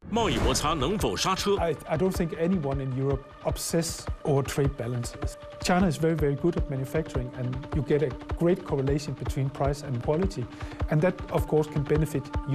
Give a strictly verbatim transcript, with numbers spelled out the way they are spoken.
贸易摩擦能否刹车？ I, I don't think anyone in Europe obsess over trade balances. China is very, very good at manufacturing, and you get a great correlation between price and quality, and that, of course, can benefit